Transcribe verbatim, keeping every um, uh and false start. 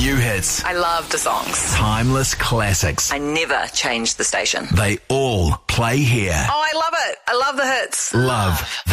New hits. I love the songs. Timeless classics. I never changed the station. They all play here. Oh, I love it. I love the hits. Love